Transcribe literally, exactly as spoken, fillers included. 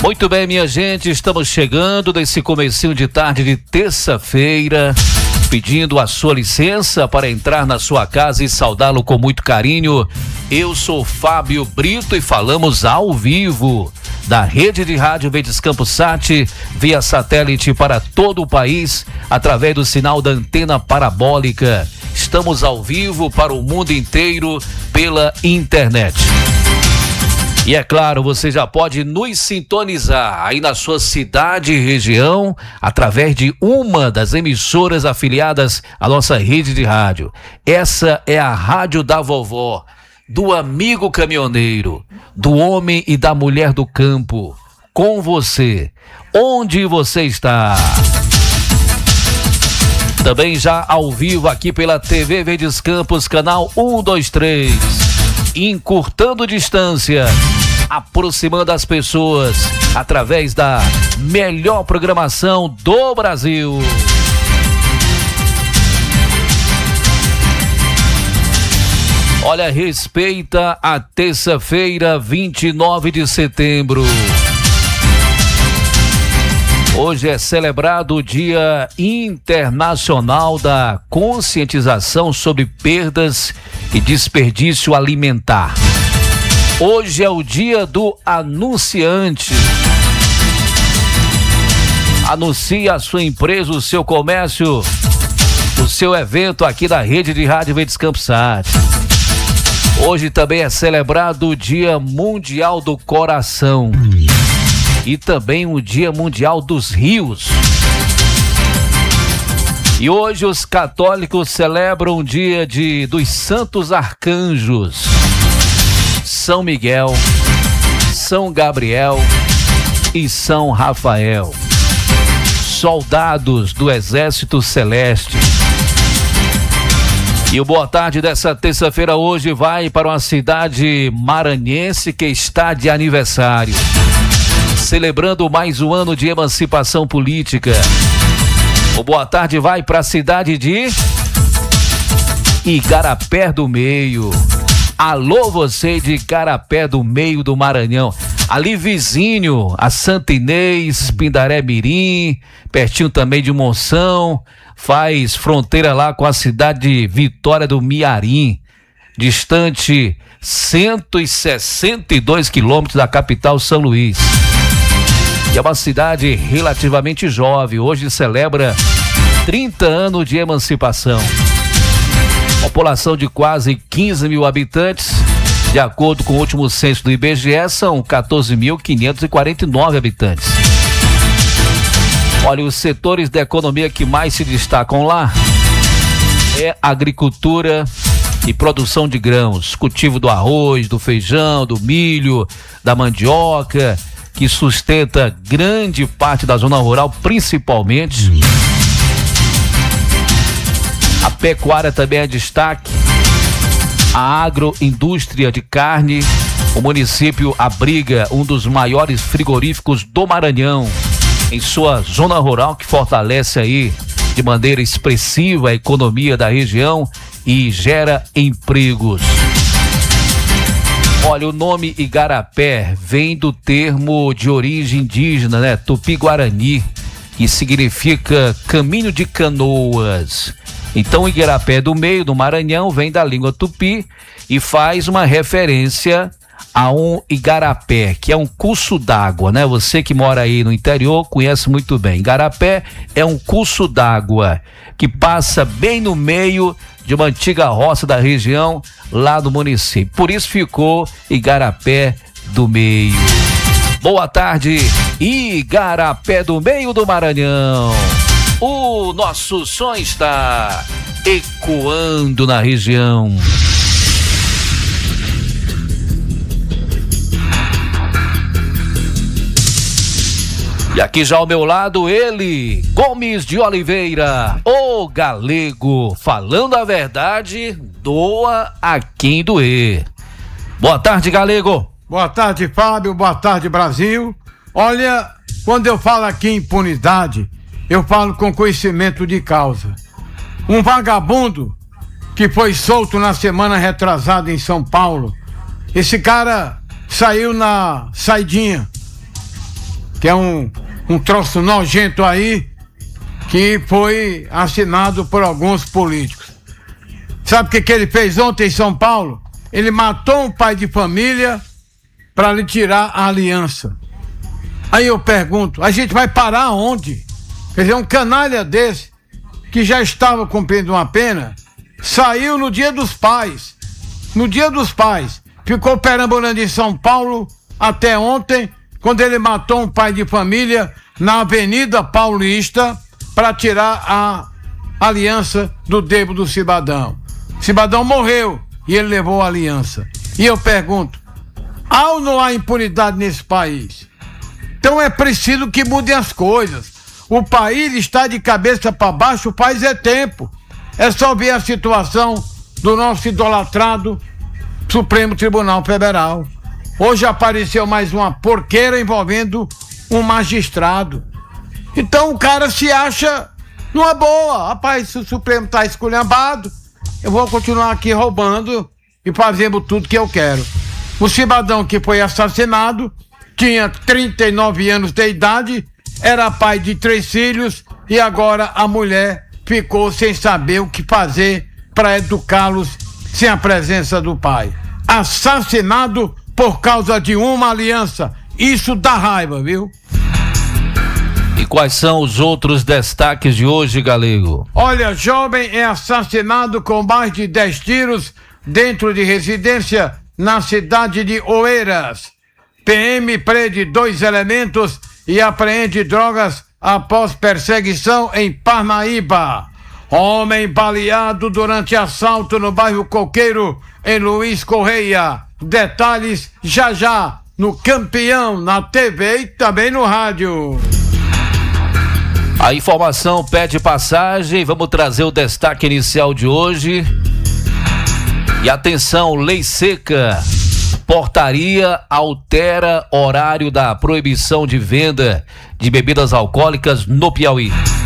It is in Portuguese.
Muito bem, minha gente, estamos chegando nesse comecinho de tarde de terça-feira, pedindo a sua licença para entrar na sua casa e saudá-lo com muito carinho. Eu sou Fábio Brito e falamos ao vivo da rede de rádio Verdes Campos Sat, via satélite para todo o país, através do sinal da antena parabólica. Estamos ao vivo para o mundo inteiro pela internet. E é claro, você já pode nos sintonizar aí na sua cidade e região através de uma das emissoras afiliadas à nossa rede de rádio. Essa é a Rádio da Vovó, do amigo caminhoneiro, do homem e da mulher do campo. Com você, onde você está? Também já ao vivo aqui pela T V Verdes Campos, canal um, dois, três. Encurtando distância, aproximando as pessoas através da melhor programação do Brasil. Olha, respeita a terça-feira, vinte e nove de setembro. Hoje é celebrado o Dia Internacional da Conscientização sobre Perdas e Desperdício Alimentar. Hoje é o dia do anunciante. Anuncie a sua empresa, o seu comércio, o seu evento aqui da rede de rádio Verdes Campos Sat. Hoje também é celebrado o Dia Mundial do Coração e também o Dia Mundial dos Rios. E hoje os católicos celebram o dia de, dos Santos Arcanjos, São Miguel, São Gabriel e São Rafael, soldados do Exército Celeste. E o boa tarde dessa terça-feira hoje vai para uma cidade maranhense que está de aniversário, celebrando mais um ano de emancipação política. O boa tarde vai para a cidade de Igarapé do Meio. Alô, você de Igarapé do Meio do Maranhão. Ali vizinho a Santa Inês, Pindaré Mirim, pertinho também de Monção. Faz fronteira lá com a cidade de Vitória do Miarim, distante cento e sessenta e dois quilômetros da capital São Luís. E é uma cidade relativamente jovem, hoje celebra trinta anos de emancipação. População de quase quinze mil habitantes, de acordo com o último censo do I B G E, são quatorze mil quinhentos e quarenta e nove habitantes. Olha, os setores da economia que mais se destacam lá é agricultura e produção de grãos, cultivo do arroz, do feijão, do milho, da mandioca, que sustenta grande parte da zona rural, principalmente. A pecuária também é destaque, a agroindústria de carne. O município abriga um dos maiores frigoríficos do Maranhão, em sua zona rural, que fortalece aí de maneira expressiva a economia da região e gera empregos. Olha, o nome Igarapé vem do termo de origem indígena, né? Tupi-Guarani, que significa caminho de canoas. Então, Igarapé do Meio do Maranhão vem da língua tupi e faz uma referência a um igarapé, que é um curso d'água, né? Você que mora aí no interior conhece muito bem. Igarapé é um curso d'água que passa bem no meio de uma antiga roça da região lá do município. Por isso ficou Igarapé do Meio. Boa tarde, Igarapé do Meio do Maranhão. O nosso som está ecoando na região. E aqui já ao meu lado ele, Gomes de Oliveira, o galego, falando a verdade, doa a quem doer. Boa tarde, galego. Boa tarde, Fábio, boa tarde, Brasil. Olha, quando eu falo aqui em impunidade, eu falo com conhecimento de causa. Um vagabundo que foi solto na semana retrasada em São Paulo, esse cara saiu na saidinha que é um, um troço nojento aí, que foi assinado por alguns políticos. Sabe o que, que ele fez ontem em São Paulo? Ele matou um pai de família para lhe tirar a aliança. Aí eu pergunto, a gente vai parar onde? Quer dizer, um canalha desse, que já estava cumprindo uma pena, saiu no Dia dos Pais. No Dia dos Pais. Ficou perambulando em São Paulo até ontem, quando ele matou um pai de família na Avenida Paulista para tirar a aliança do dedo do cidadão. O cidadão morreu e ele levou a aliança. E eu pergunto, há ou não há impunidade nesse país? Então é preciso que mudem as coisas. O país está de cabeça para baixo faz é tempo. É só ver a situação do nosso idolatrado Supremo Tribunal Federal. Hoje apareceu mais uma porqueira envolvendo um magistrado. Então o cara se acha numa boa. Rapaz, se o Supremo está esculhambado, eu vou continuar aqui roubando e fazendo tudo que eu quero. O cidadão que foi assassinado tinha trinta e nove anos de idade, era pai de três filhos e agora a mulher ficou sem saber o que fazer para educá-los sem a presença do pai. Assassinado por causa de uma aliança. Isso dá raiva, viu? E quais são os outros destaques de hoje, Galego? Olha, jovem é assassinado com mais de dez tiros dentro de residência na cidade de Oeiras. P M prende dois elementos e apreende drogas após perseguição em Parnaíba. Homem baleado durante assalto no bairro Coqueiro, em Luiz Correia. Detalhes já já no Campeão, na T V e também no rádio. A informação pede passagem, vamos trazer o destaque inicial de hoje. E atenção, lei seca. Portaria altera horário da proibição de venda de bebidas alcoólicas no Piauí.